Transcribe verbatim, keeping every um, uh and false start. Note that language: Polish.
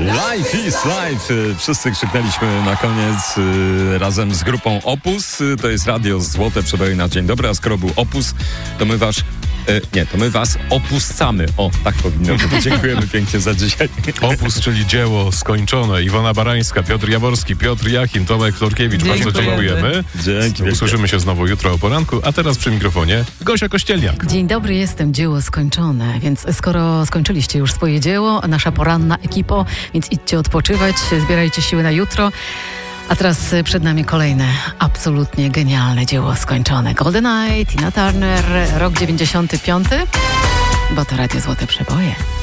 Life is life. Wszyscy krzyknęliśmy na koniec y, razem z grupą Opus. Y, to jest radio Złote Przeboje na Dzień Dobry, a skoro był Opus, to my wasz... Y, nie, to my was opuszczamy. O, tak powinno być. Dziękujemy pięknie za dzisiaj. Opus, czyli dzieło skończone. Iwona Barańska, Piotr Jaworski, Piotr Jachim, Tomek Torkiewicz. Bardzo dziękujemy. Dzięki. Usłyszymy się znowu jutro o poranku, a teraz przy mikrofonie Gosia Kościelniak. Dzień dobry, jestem dzieło skończone, więc skoro skończyliście już swoje dzieło, nasza poranna ekipo, więc idźcie odpoczywać, zbierajcie siły na jutro. A teraz przed nami kolejne absolutnie genialne dzieło skończone. GoldenEye, Tina Turner, rok dziewięćdziesiąty piąty, bo to Radio Złote Przeboje.